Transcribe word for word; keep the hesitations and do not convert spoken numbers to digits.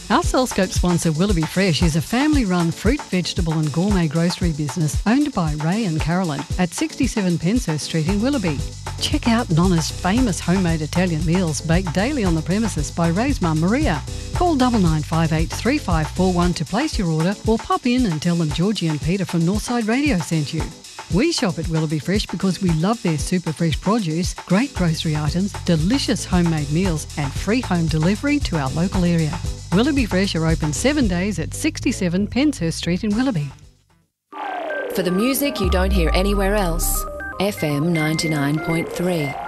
Our Cellscope sponsor, Willoughby Fresh, is a family-run fruit, vegetable and gourmet grocery business owned by Ray and Carolyn at sixty-seven Penshurst Street in Willoughby. Check out Nonna's famous homemade Italian meals baked daily on the premises by Ray's mum Maria. Call double nine five eight three five four one to place your order or pop in and tell them Georgie and Peter from Northside Radio sent you. We shop at Willoughby Fresh because we love their super fresh produce, great grocery items, delicious homemade meals and free home delivery to our local area. Willoughby Fresh are open seven days at sixty-seven Penshurst Street in Willoughby. For the music you don't hear anywhere else, F M ninety-nine point three.